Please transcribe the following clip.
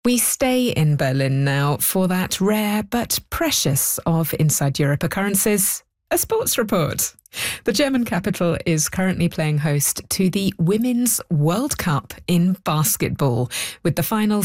We stay in Berlin now for that rare but precious of Inside Europe occurrences, a sports report. The German capital is currently playing host to the Women's World Cup in basketball, with the final